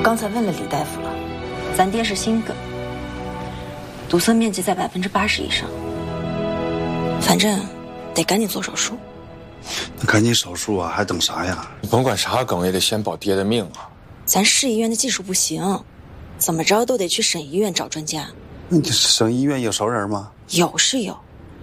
刚才问了李大夫了，咱爹是心梗，堵塞面积在80%以上，反正得赶紧做手术。 那赶紧手术啊，还等啥呀？ 你甭管啥梗，也得先保爹的命啊！ 咱市医院的技术不行，怎么着都得去省医院找专家。 你省医院有熟人吗？ 有是有，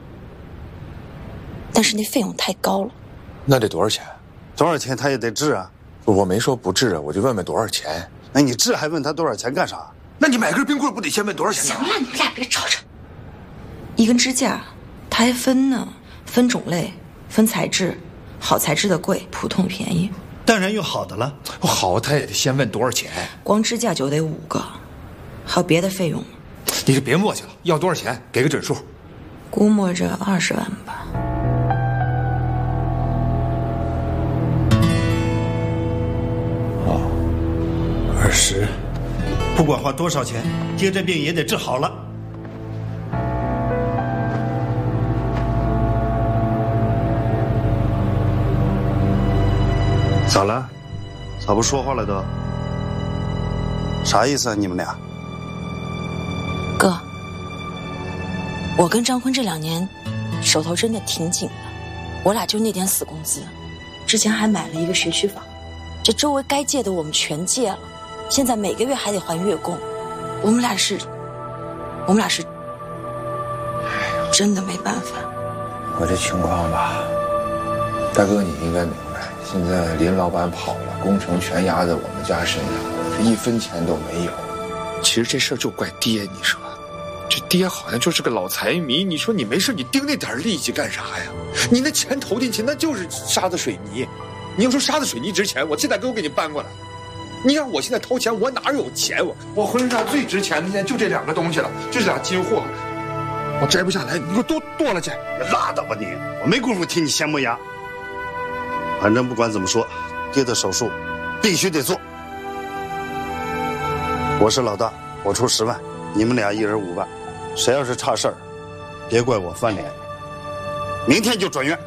但是那费用太高了。 那得多少钱？ 多少钱他也得治啊。 我没说不治啊，我就问问多少钱。 那你治还问他多少钱干啥？ 那你买根冰棍不得先问多少钱？ 行了，你们俩别吵吵。一根支架，它还分呢，分种类，分材质，好材质的贵，普通便宜。 当然有好的了。 好，他也得先问多少钱。 光支架就得5个，还有别的费用。 你就别磨叽了，要多少钱给个准数。 估摸着20万吧。 20，不管花多少钱，爹这病也得治好了。 咋了？咋不说话了都？啥意思啊？你们俩？ 哥，我跟张坤这2年手头真的挺紧的，我俩就那点死工资，之前还买了一个学区房，这周围该借的我们全借了，现在每个月还得还月供，我们俩是真的没办法。 我这情况吧，大哥你应该明白，现在林老板跑了，工程全压在我们家身上，这1分钱都没有。 其实这事儿就怪爹，你说这爹好像就是个老财迷，你说你没事你盯那点利息干啥呀？你那钱投进去那就是沙子水泥，你要说沙子水泥值钱，我现在给你搬过来，你让我现在掏钱，我哪有钱？我婚纱最值钱的现在就这2个东西了，就这俩金货，我摘不下来，你给我都剁了去！ 拉倒吧你，我没工夫听你闲磨牙。反正不管怎么说，爹的手术必须得做。我是老大，我出10万，你们俩1人5万。谁要是差事儿，别怪我翻脸。明天就转院。